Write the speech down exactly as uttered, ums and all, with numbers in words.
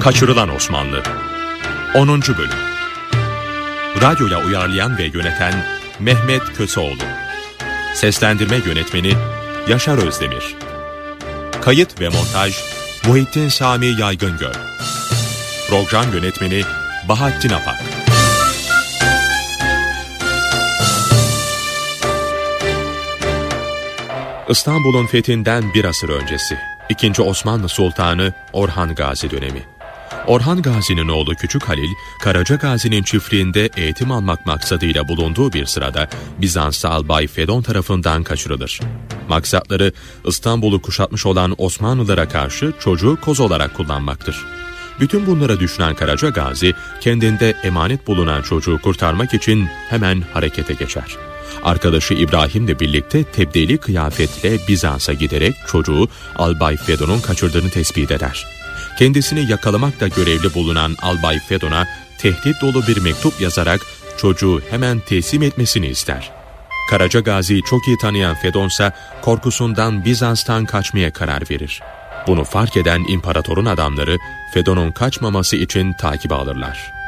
Kaçırılan Osmanlı onuncu Bölüm. Radyoya uyarlayan ve yöneten Mehmet Köseoğlu. Seslendirme yönetmeni Yaşar Özdemir. Kayıt ve montaj Muhittin Sami Yaygıngöl. Program yönetmeni Bahattin Apak. İstanbul'un fethinden bir asır öncesi, ikinci Osmanlı Sultanı Orhan Gazi dönemi. Orhan Gazi'nin oğlu Küçük Halil, Karaca Gazi'nin çiftliğinde eğitim almak maksadıyla bulunduğu bir sırada Bizanslı albay Fedon tarafından kaçırılır. Maksatları İstanbul'u kuşatmış olan Osmanlılara karşı çocuğu koz olarak kullanmaktır. Bütün bunlara düşünen Karaca Gazi, kendinde emanet bulunan çocuğu kurtarmak için hemen harekete geçer. Arkadaşı İbrahim'le birlikte tebdili kıyafetle Bizans'a giderek çocuğu albay Fedon'un kaçırdığını tespit eder. Kendisini yakalamakla görevli bulunan albay Fedon'a tehdit dolu bir mektup yazarak çocuğu hemen teslim etmesini ister. Karaca Gazi'yi çok iyi tanıyan Fedon ise korkusundan Bizans'tan kaçmaya karar verir. Bunu fark eden imparatorun adamları Fedon'un kaçmaması için takibe alırlar.